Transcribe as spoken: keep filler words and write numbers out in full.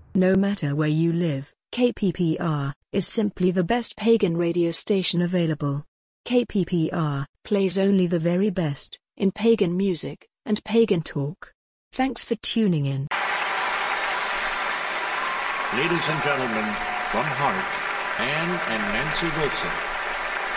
No matter where you live, K P P R is simply the best pagan radio station available. K P P R plays only the very best in pagan music and pagan talk. Thanks for tuning in. Ladies and gentlemen, from Hart, Ann and Nancy Wilson.